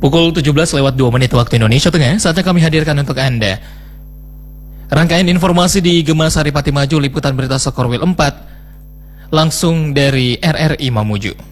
Pukul 17:02 waktu Indonesia Tengah, saatnya kami hadirkan untuk Anda rangkaian informasi di Gema Saripati Maju, liputan berita Sekorwil 4, langsung dari RRI Mamuju.